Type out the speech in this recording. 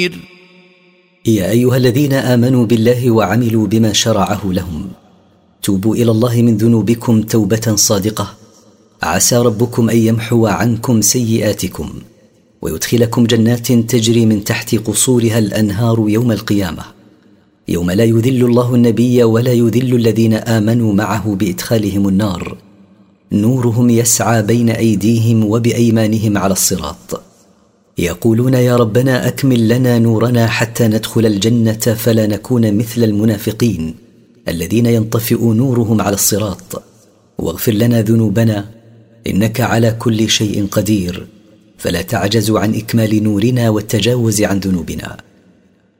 يا أيها الذين آمنوا بالله وعملوا بما شرعه لهم توبوا إلى الله من ذنوبكم توبة صادقة، عسى ربكم أن يمحو عنكم سيئاتكم ويدخلكم جنات تجري من تحت قصورها الأنهار يوم القيامة، يوم لا يذل الله النبي ولا يذل الذين آمنوا معه بإدخالهم النار، نورهم يسعى بين أيديهم وبأيمانهم على الصراط، يقولون يا ربنا أكمل لنا نورنا حتى ندخل الجنة فلا نكون مثل المنافقين الذين ينطفئ نورهم على الصراط، واغفر لنا ذنوبنا إنك على كل شيء قدير، فلا تعجز عن إكمال نورنا والتجاوز عن ذنوبنا.